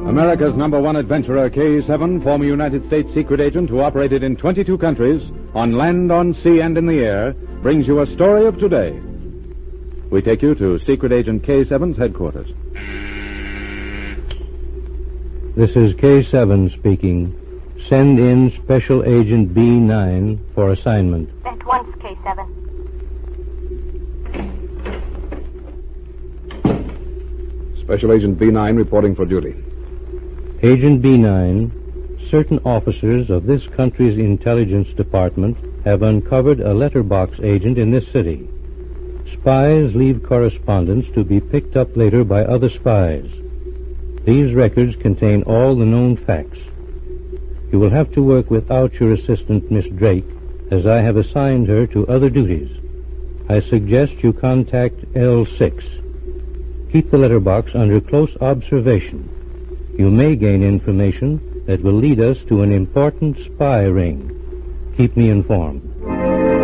America's #1 adventurer, K-7, former United States secret agent who operated in 22 countries, on land, on sea, and in the air, brings you a story of today. We take you to Secret Agent K-7's headquarters. This is K-7 speaking. Send in Special Agent B9 for assignment. At once, K-7. Special Agent B9 reporting for duty. Agent B9, certain officers of this country's intelligence department have uncovered a letterbox agent in this city. Spies leave correspondence to be picked up later by other spies. These records contain all the known facts. You will have to work without your assistant, Miss Drake, as I have assigned her to other duties. I suggest you contact L6. Keep the letterbox under close observation. You may gain information that will lead us to an important spy ring. Keep me informed.